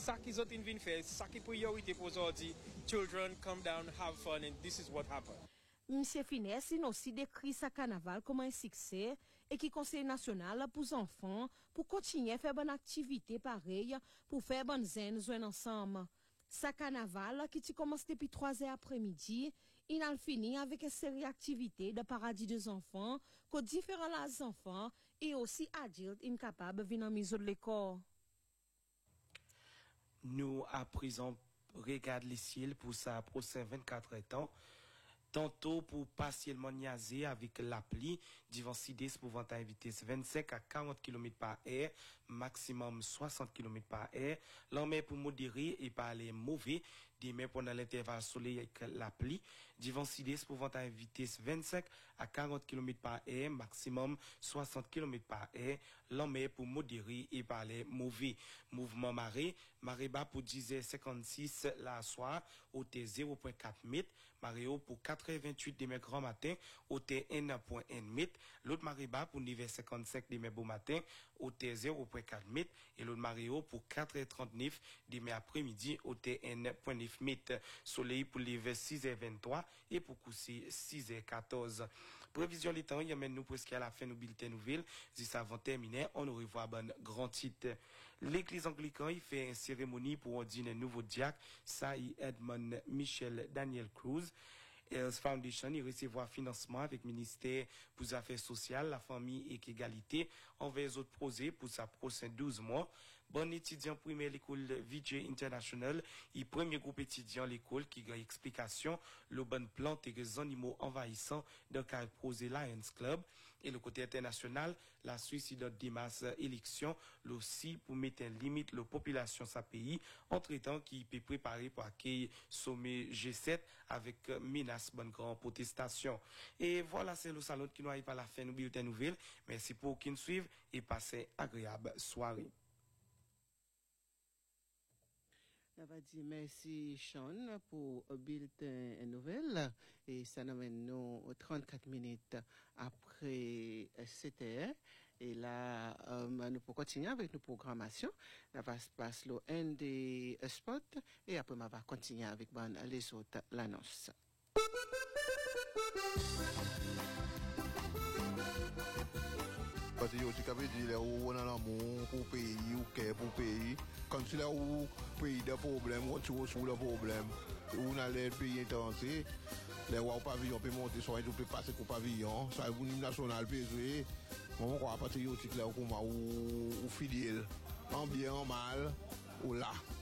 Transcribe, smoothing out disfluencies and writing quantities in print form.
ça qu'ils ont envie faire, ça qui priorité pour aujourd'hui. Children come down, have fun, and this is what happened. Monsieur Finesse, il aussi décrit sa carnaval comme un succès et qui conseil national pour les enfants pour continuer à faire bonne activité pareille, pour faire bonnes zen ensemble. Sa carnaval qui commence depuis 3h après-midi, il a fini avec une série d'activités de paradis des enfants, que différents enfants et aussi adultes incapables de venir mise de l'école. Nous, à présent, regarde les ciels pour sa prochaine 24 ans. Tantôt pour partiellement niaser avec l'appli, Divansides pouvant à vitesse 25 à 40 km par heure, maximum 60 km par heure. L'homme pour modérer et pas aller mauvais, demain pendant l'intervalle soleil avec l'appli, Divansides pouvant à vitesse 25 à 40 km par heure, maximum 60 km par heure. L'homme pour modérer et pas aller mauvais. Mouvement marée bas pour 10h56 la soir, au T 0.4 m, marée haut pour 4h28 demain grand matin, au T 1.1 m, l'autre marée bas pour 9h55 demain beau matin, au T 0.4 m, et l'autre marée haut pour 4h39 demain après-midi, au T 1.9 m. Soleil pour les 6h23 et pour coucher 6h14. Prévision les temps, il y a nous presque à la fin de nos bulletins nouvelles. Juste avant de terminer, on nous revoit un grand titre. L'église anglicane, il fait une cérémonie pour ordonner un nouveau diacre, Saï Edmond Michel Daniel Cruz. Health Foundation, il recevra financement avec le ministère pour les Affaires sociales, la famille et l'égalité envers les autres projets pour sa prochaine 12 mois. Bon étudiant primaire l'école VJ International, il premier groupe étudiant l'école qui a explication le bon plante et les animaux envahissants dans le projet Lions Club. Et le côté international, la Suisse de Dimas élection, aussi pour mettre en limite la population de sa pays, entre-temps qui peut préparer pour accueillir sommet G7 avec menace bonne grande protestation. Et voilà, c'est le salon qui nous arrive à la fin de bulletin nouvelle. Merci pour qui nous suivent et passez agréable soirée. On va dire merci Sean pour le bulletin nouvelle et ça nous mène nous 34 minutes après 7 heures et là nous pouvons continuer avec nos programmations. On va se passer le un des spots et après on va continuer avec les autres l'annonce. Parce que tu peux dire on a l'amour pour pays ou qu'est pour pays. Quand tu as un pays de problème, tu as le problème. On a les pays intensés. Les pavillons peuvent monter, soit tu peux passer au pavillon, soit une nationale peut jouer. On va passer au titre là ou fidèle. En bien, en mal, ou là.